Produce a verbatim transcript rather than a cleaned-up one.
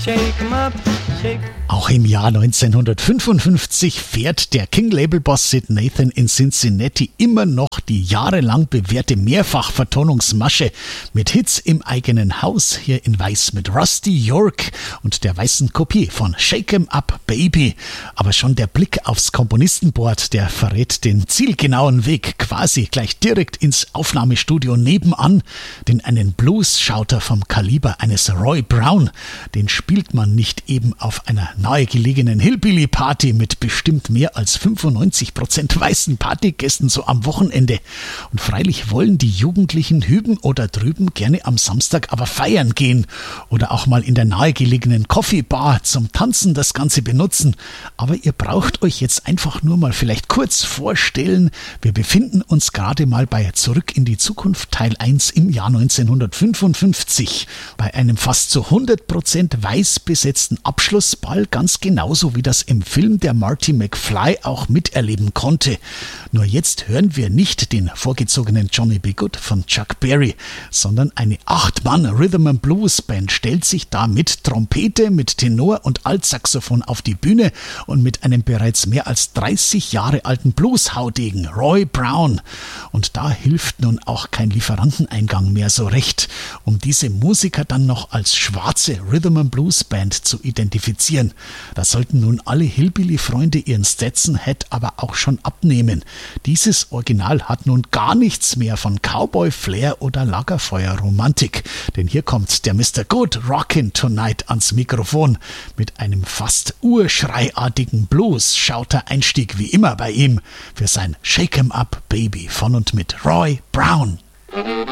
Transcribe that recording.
shake 'em up, shake. Auch im Jahr neunzehnhundertfünfundfünfzig fährt der King-Label-Boss Sid Nathan in Cincinnati immer noch die jahrelang bewährte Mehrfachvertonungsmasche mit Hits im eigenen Haus, hier in Weiß mit Rusty York und der weißen Kopie von Shake 'em Up Baby. Aber schon der Blick aufs Komponistenboard, der verrät den zielgenauen Weg quasi gleich direkt ins Aufnahmestudio nebenan, denn einen Blues-Schauter vom Kaliber eines Roy Brown, den spielt man nicht eben auf einer nahegelegenen Hillbilly-Party mit bestimmt mehr als fünfundneunzig Prozent weißen Partygästen so am Wochenende. Und freilich wollen die Jugendlichen hüben oder drüben gerne am Samstag aber feiern gehen oder auch mal in der nahegelegenen Coffee Bar zum Tanzen das Ganze benutzen. Aber ihr braucht euch jetzt einfach nur mal vielleicht kurz vorstellen, wir befinden uns gerade mal bei Zurück in die Zukunft Teil eins im Jahr neunzehnhundertfünfundfünfzig bei einem fast zu hundert Prozent weiß besetzten Abschlussball, ganz genauso wie das im Film der Marty McFly auch miterleben konnte. Nur jetzt hören wir nicht den vorgezogenen Johnny B. Goode von Chuck Berry, sondern eine acht-Mann-Rhythm-and-Blues-Band stellt sich da mit Trompete, mit Tenor und Altsaxophon auf die Bühne und mit einem bereits mehr als dreißig Jahre alten Blues-Haudegen, Roy Brown. Und da hilft nun auch kein Lieferanteneingang mehr so recht, um diese Musiker dann noch als schwarze Rhythm-and-Blues-Band zu identifizieren. Da sollten nun alle Hillbilly-Freunde ihren Stetson-Hat aber auch schon abnehmen. Dieses Original hat nun gar nichts mehr von Cowboy-Flair oder Lagerfeuer-Romantik. Denn hier kommt der Mister Good Rockin' Tonight ans Mikrofon mit einem fast urschreiartigen Blues-Schauter-Einstieg wie immer bei ihm für sein Shake 'em Up Baby von und mit Roy Brown.